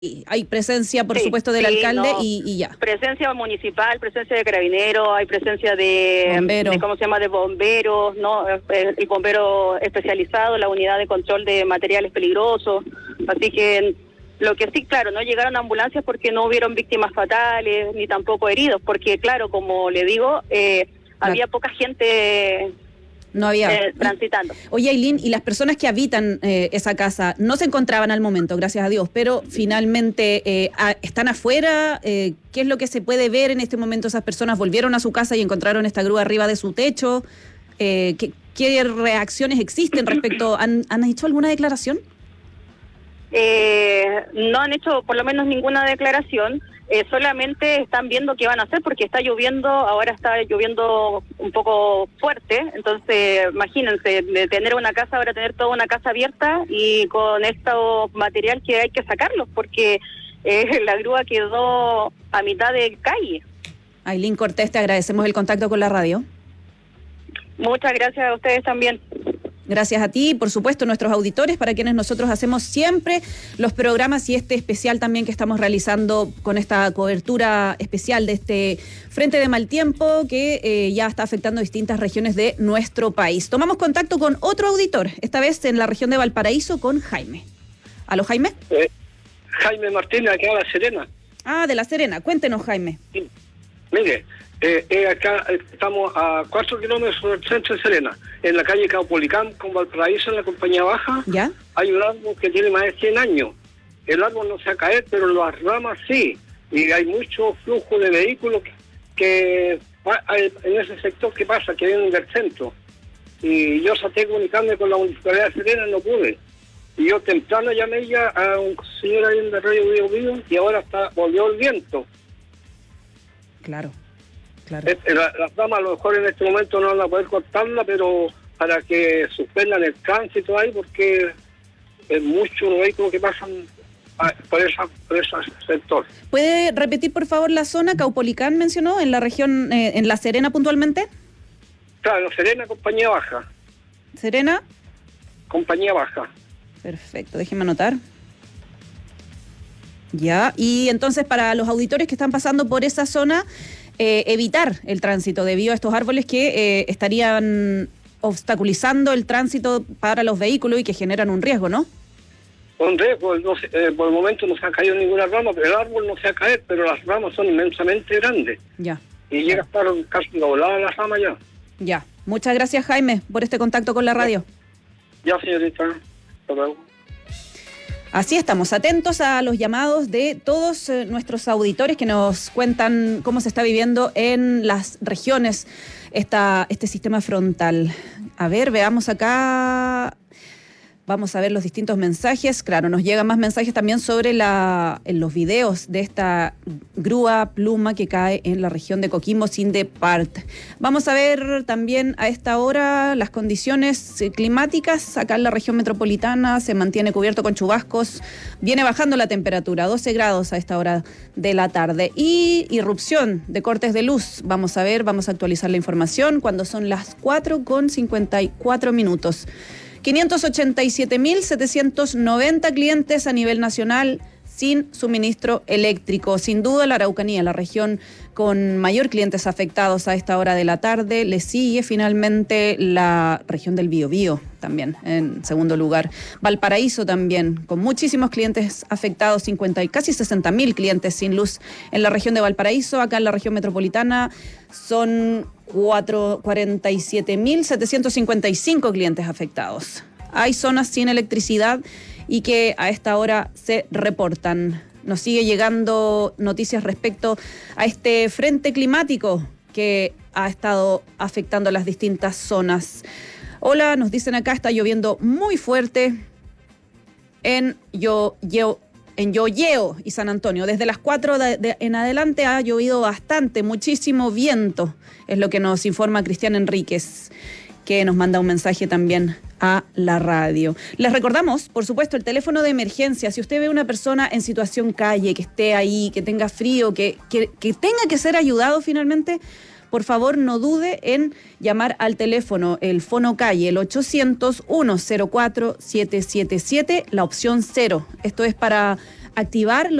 hay presencia, por Sí, supuesto, del sí, alcalde no. y ya. Presencia municipal, presencia de carabineros, hay presencia Bomberos. ¿cómo se llama?, de bomberos, ¿no? El bombero especializado, la unidad de control de materiales peligrosos. Así que lo que sí, claro, no llegaron ambulancias porque no hubieron víctimas fatales ni tampoco heridos, porque claro, como le digo, había poca gente No había. transitando. Oye, Ailín, y las personas que habitan esa casa no se encontraban al momento, gracias a Dios, pero finalmente están afuera. ¿Qué es lo que se puede ver en este momento? ¿Esas personas volvieron a su casa y encontraron esta grúa arriba de su techo? ¿Qué reacciones existen respecto? ¿Han hecho alguna declaración? No han hecho por lo menos ninguna declaración. Solamente están viendo qué van a hacer porque está lloviendo, ahora está lloviendo un poco fuerte, entonces imagínense, de tener una casa, ahora tener toda una casa abierta y con este material que hay que sacarlo porque la grúa quedó a mitad de calle. Ailín Cortés, te agradecemos el contacto con la radio. Muchas gracias a ustedes también. Gracias a ti, por supuesto, nuestros auditores, para quienes nosotros hacemos siempre los programas y este especial también que estamos realizando con esta cobertura especial de este frente de mal tiempo que ya está afectando distintas regiones de nuestro país. Tomamos contacto con otro auditor, esta vez en la región de Valparaíso, con Jaime. ¿Aló, Jaime? Jaime Martínez, aquí a La Serena. Ah, de La Serena. Cuéntenos, Jaime. Sí. Mire, acá estamos a 4 kilómetros del centro de Serena, en la calle Caupolicán con Valparaíso, en la compañía baja. ¿Ya? Hay un árbol que tiene más de 100 años. El árbol no se va a caer, pero las ramas sí. Y hay mucho flujo de vehículos que en ese sector que pasa, que vienen del centro. Y yo traté de comunicarme con la Municipalidad de Serena, no pude. Y yo temprano llamé ya a un señor ahí en el Radio Bio Bio y ahora volvió el viento. Claro. Las ramas a lo mejor en este momento no van a poder cortarla, pero para que suspendan el tránsito ahí, porque es muchos vehículos que pasan por ese sector. ¿Puede repetir, por favor, la zona? Caupolicán mencionó, en la región, en La Serena puntualmente. Claro, Serena, compañía baja. ¿Serena? Compañía baja. Perfecto, déjeme anotar. Ya, y entonces para los auditores que están pasando por esa zona, evitar el tránsito debido a estos árboles que estarían obstaculizando el tránsito para los vehículos y que generan un riesgo, ¿no? Un riesgo, no sé, por el momento no se ha caído ninguna rama, pero el árbol no se va a caer, pero las ramas son inmensamente grandes. Ya. Y llega a estar casi doblada la rama ya. Ya. Muchas gracias, Jaime, por este contacto con la radio. Ya, señorita. Hasta luego. Así estamos, atentos a los llamados de todos nuestros auditores que nos cuentan cómo se está viviendo en las regiones este sistema frontal. A ver, veamos acá. Vamos a ver los distintos mensajes. Claro, nos llegan más mensajes también sobre en los videos de esta grúa pluma que cae en la región de Coquimbo Sindepart. Vamos a ver también a esta hora las condiciones climáticas. Acá en la región metropolitana se mantiene cubierto con chubascos. Viene bajando la temperatura, 12 grados a esta hora de la tarde. Y irrupción de cortes de luz. Vamos a ver, vamos a actualizar la información cuando son las 4:54. 587.790 clientes a nivel nacional sin suministro eléctrico. Sin duda la Araucanía, la región con mayor clientes afectados a esta hora de la tarde. Le sigue finalmente la región del Biobío también en segundo lugar. Valparaíso también con muchísimos clientes afectados, casi 60.000 clientes sin luz en la región de Valparaíso. Acá en la región metropolitana son 47.755 clientes afectados. Hay zonas sin electricidad y que a esta hora se reportan. Nos sigue llegando noticias respecto a este frente climático que ha estado afectando las distintas zonas. Hola, nos dicen acá, está lloviendo muy fuerte en Yoyeo y San Antonio. Desde las 4 en adelante ha llovido bastante, muchísimo viento, es lo que nos informa Cristian Enríquez, que nos manda un mensaje también a la radio. Les recordamos, por supuesto, el teléfono de emergencia. Si usted ve una persona en situación calle, que esté ahí, que tenga frío, que tenga que ser ayudado finalmente, por favor no dude en llamar al teléfono, el Fono Calle, el 800-104-777, la opción 0. Esto es para activar